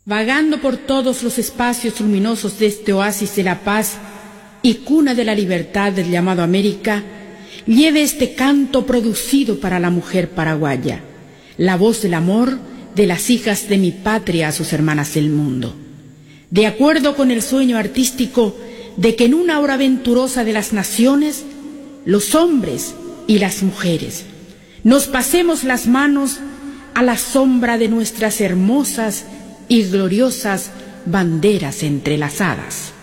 vagando por todos los espacios luminosos de este oasis de la paz y cuna de la libertad del llamado América, lleve este canto producido para la mujer paraguaya, la voz del amor de las hijas de mi patria a sus hermanas del mundo. De acuerdo con el sueño artístico de que en una hora venturosa de las naciones, los hombres y las mujeres nos pasemos las manos a la sombra de nuestras hermosas y gloriosas banderas entrelazadas.